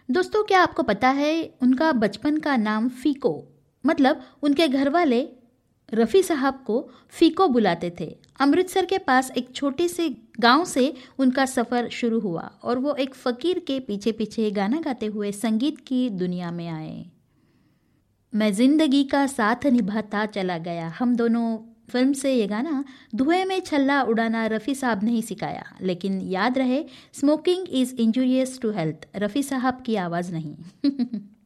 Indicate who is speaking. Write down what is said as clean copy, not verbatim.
Speaker 1: दोस्तों, क्या आपको पता है उनका बचपन का नाम फीको, मतलब उनके घर वाले रफ़ी साहब को फीको बुलाते थे। अमृतसर के पास एक छोटे से गांव से उनका सफ़र शुरू हुआ और वो एक फ़कीर के पीछे पीछे गाना गाते हुए संगीत की दुनिया में आए। मैं जिंदगी का साथ निभाता चला गया, हम दोनों फिल्म से ये गाना धुएं में छल्ला उड़ाना रफ़ी साहब ने ही सिखाया। लेकिन याद रहे, smoking is injurious to health, Rafi साहब की आवाज़ नहीं।